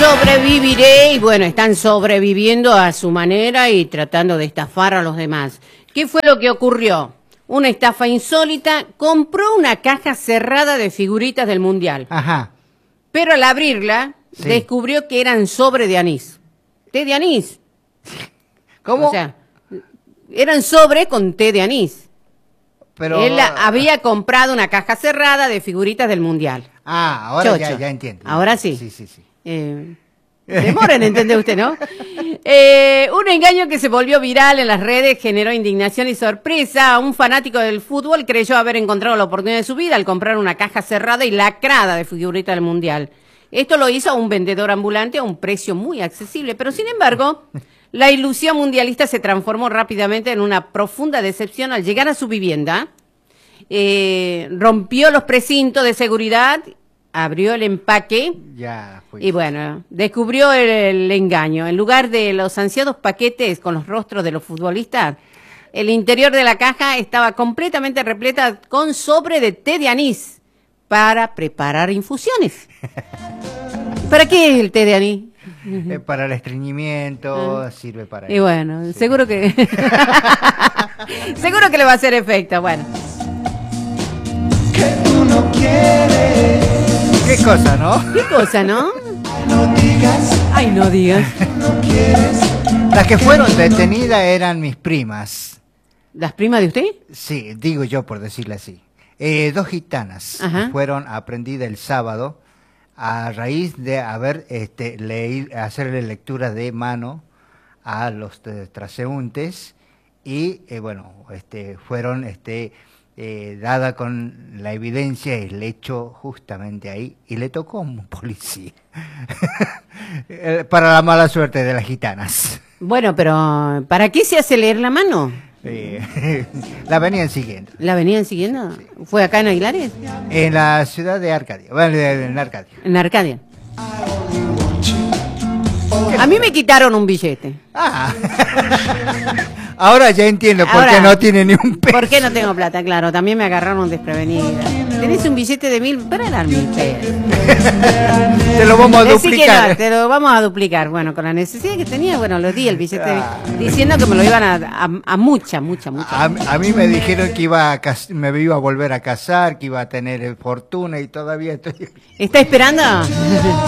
sobreviviré, y bueno, están sobreviviendo a su manera y tratando de estafar a los demás. ¿Qué fue lo que ocurrió? Una estafa insólita, compró una caja cerrada de figuritas del Mundial. Ajá. Pero al abrirla, Sí. descubrió que eran sobre de anís. Té de anís. ¿Cómo? O sea, eran sobre con té de anís. Pero... Él había comprado una caja cerrada de figuritas del Mundial. Ah, ahora Chocho. ya entiendo. Ahora sí. Sí. Demora en entender usted, ¿no? Un engaño que se volvió viral en las redes generó indignación y sorpresa. Un fanático del fútbol creyó haber encontrado la oportunidad de su vida al comprar una caja cerrada y lacrada de figuritas del Mundial. Esto lo hizo un vendedor ambulante a un precio muy accesible, pero sin embargo, la ilusión mundialista se transformó rápidamente en una profunda decepción al llegar a su vivienda. Rompió los precintos de seguridad, abrió el empaque. Ya fue. Y bueno, descubrió el engaño. En lugar de los ansiados paquetes con los rostros de los futbolistas, el interior de la caja estaba completamente repleta con sobre de té de anís para preparar infusiones. ¿Para qué es el té de anís? Para el estreñimiento, sirve para Y eso. bueno, Sí. seguro que seguro que le va a hacer efecto. Bueno, Que tú no quieres, ¿Qué cosa, no? qué cosa, ¿no? no digas, Ay, no digas. no quieres. Las que fueron detenidas eran mis primas. ¿Las primas de usted? Sí, digo yo por decirle así. Dos gitanas Ajá. fueron aprendidas el sábado a raíz de haber hacerle lectura de mano a los transeúntes y fueron dada con la evidencia el hecho justamente ahí y le tocó a un policía para la mala suerte de las gitanas. Bueno, pero ¿para qué se hace leer la mano? La venían siguiendo ¿La venían siguiendo? ¿Fue acá en Aguilares? en la ciudad de Arcadia, bueno, en Arcadia. En Arcadia. A mí me quitaron un billete. Ah. Ahora ya entiendo por qué Ahora, no tiene ni un peso. ¿Por qué no tengo plata? Claro, también me agarraron desprevenida. ¿Tenés un billete de 1000? Para dar 1000 pesos. Te lo vamos a Decí que duplicar. no, te lo vamos a duplicar. Bueno, con la necesidad que tenía, bueno, lo di el billete, diciendo que me lo iban a mucha. A mí me dijeron que me iba a volver a casar, que iba a tener fortuna y todavía estoy... ¿Está esperando?